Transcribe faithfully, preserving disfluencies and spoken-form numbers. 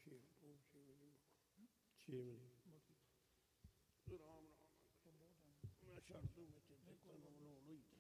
ਛੇ ਛੇ ਵਜੇ ਰਾਮ ਰਾਮ ਮੈਂ ਛੱਡ ਦੂੰ ਵਿੱਚ ਤੇ ਤੈਨੂੰ ਬਣਾਉਣ ਹੋਈ